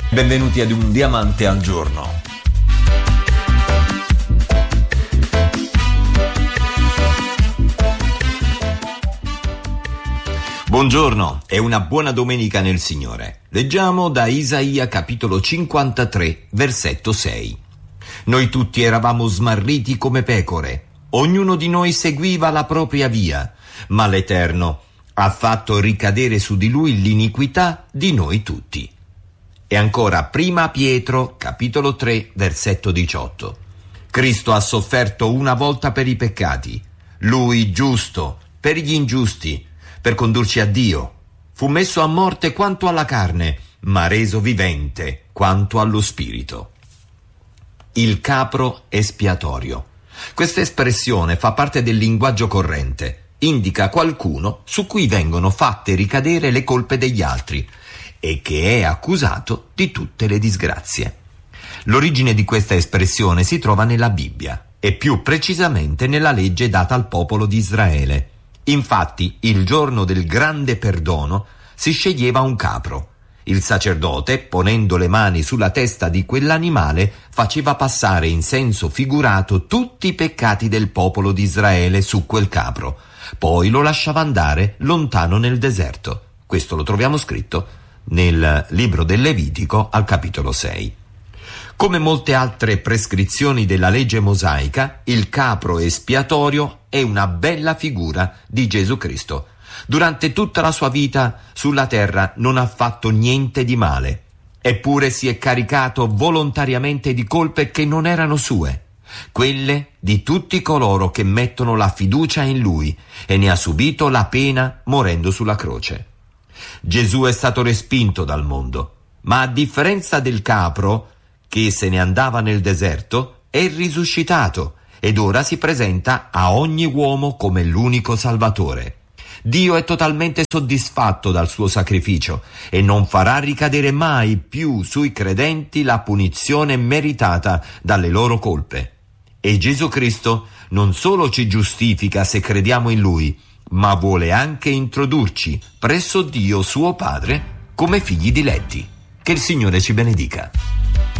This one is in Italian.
Benvenuti ad Un Diamante al Giorno. Buongiorno e una buona domenica nel Signore. Leggiamo da Isaia capitolo 53, versetto 6. Noi tutti eravamo smarriti come pecore, ognuno di noi seguiva la propria via, ma l'Eterno ha fatto ricadere su di lui l'iniquità di noi tutti. E ancora prima Pietro, capitolo 3, versetto 18. Cristo ha sofferto una volta per i peccati, lui giusto per gli ingiusti, per condurci a Dio. Fu messo a morte quanto alla carne, ma reso vivente quanto allo spirito. Il capro espiatorio. Questa espressione fa parte del linguaggio corrente. Indica qualcuno su cui vengono fatte ricadere le colpe degli altri e che è accusato di tutte le disgrazie. L'origine di questa espressione si trova nella Bibbia e più precisamente nella legge data al popolo di Israele. Infatti, il giorno del grande perdono si sceglieva un capro. Il sacerdote, ponendo le mani sulla testa di quell'animale, faceva passare in senso figurato tutti i peccati del popolo di Israele su quel capro. Poi lo lasciava andare lontano nel deserto. Questo lo troviamo scritto nel libro del Levitico al capitolo 6. Come molte altre prescrizioni della legge mosaica, il capro espiatorio è una bella figura di Gesù Cristo. Durante tutta la sua vita sulla terra non ha fatto niente di male, eppure si è caricato volontariamente di colpe che non erano sue, quelle di tutti coloro che mettono la fiducia in Lui, e ne ha subito la pena morendo sulla croce. Gesù è stato respinto dal mondo, ma a differenza del capro, che se ne andava nel deserto, è risuscitato ed ora si presenta a ogni uomo come l'unico Salvatore. Dio è totalmente soddisfatto dal suo sacrificio e non farà ricadere mai più sui credenti la punizione meritata dalle loro colpe. E Gesù Cristo non solo ci giustifica se crediamo in Lui, ma vuole anche introdurci presso Dio suo Padre come figli diletti. Che il Signore ci benedica.